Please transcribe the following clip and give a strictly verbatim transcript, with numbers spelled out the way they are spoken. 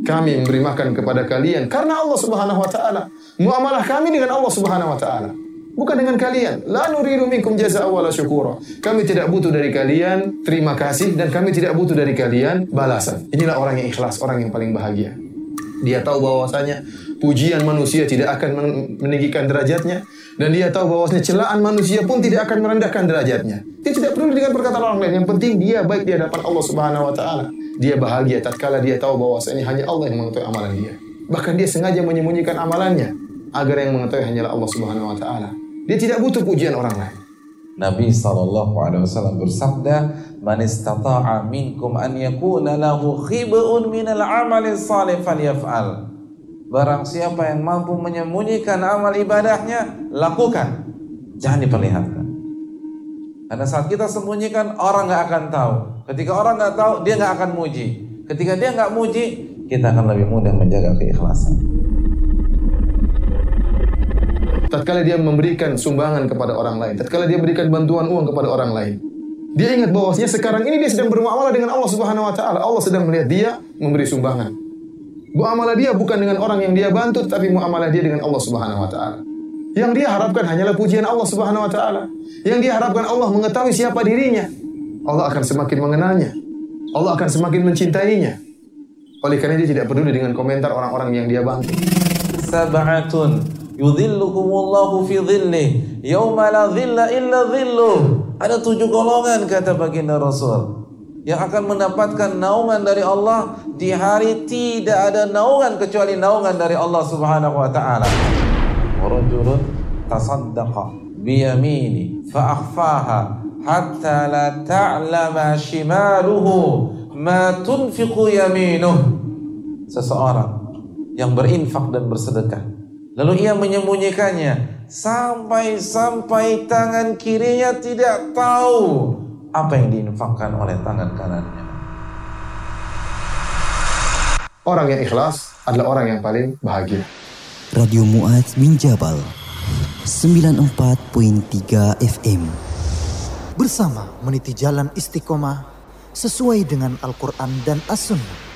Kami memberi makan kepada kalian karena Allah Subhanahu wa taala. Muamalah kami dengan Allah Subhanahu wa taala, bukan dengan kalian. La nuridu minkum jazaa'a wala syukura. Kami tidak butuh dari kalian terima kasih dan kami tidak butuh dari kalian balasan. Inilah orang yang ikhlas, orang yang paling bahagia. Dia tahu bahwasanya pujian manusia tidak akan meninggikan derajatnya, dan dia tahu bahwasanya celaan manusia pun tidak akan merendahkan derajatnya. Dia tidak perlu dengan perkataan orang lain. Yang penting dia baik di hadapan Allah Subhanahu wa taala. Dia bahagia tatkala dia tahu bahwasanya hanya Allah yang mengetahui amalan dia. Bahkan dia sengaja menyembunyikan amalannya agar yang mengetahui hanyalah Allah Subhanahu wa taala. Dia tidak butuh pujian orang lain. Nabi sallallahu alaihi wasallam bersabda, "Man istata'a minkum an yakuna lahu khib'un minal 'amali shalih falyaf'al." Barang siapa yang mampu menyembunyikan amal ibadahnya, lakukan. Jangan diperlihatkan. Karena saat kita sembunyikan, orang nggak akan tahu. Ketika orang nggak tahu, dia nggak akan muji. Ketika dia nggak muji, kita akan lebih mudah menjaga keikhlasan. Tatkala dia memberikan sumbangan kepada orang lain, tatkala dia berikan bantuan uang kepada orang lain, dia ingat bahwasanya sekarang ini dia sedang bermuamalah dengan Allah Subhanahu wa taala. Allah sedang melihat dia memberi sumbangan. Muamalah dia bukan dengan orang yang dia bantu, tapi muamalah dia dengan Allah Subhanahu wa taala. Yang dia harapkan hanyalah pujian Allah Subhanahu wa taala. Yang dia harapkan Allah mengetahui siapa dirinya. Allah akan semakin mengenalnya. Allah akan semakin mencintainya. Oleh karena dia tidak peduli dengan komentar orang-orang yang dia bantu. Sab'atun yudhillukumullahu fi dhillih yauma la dhilla illa dhilluh. Ada tujuh golongan kata baginda Rasul yang akan mendapatkan naungan dari Allah di hari tidak ada naungan kecuali naungan dari Allah Subhanahu wa taala. Rajulun tasaddaqa bi yamini fa akhfaha hatta la ta'lama shimaluhu ma tunfiqu yaminuh. Seseorang yang berinfak dan bersedekah, lalu ia menyembunyikannya sampai-sampai tangan kirinya tidak tahu apa yang diinfakkan oleh tangan kanannya. Orang yang ikhlas adalah orang yang paling bahagia. Radio Mu'adz bin Jabal sembilan puluh empat koma tiga F M. Bersama meniti jalan istiqomah sesuai dengan Al-Quran dan As-Sunnah.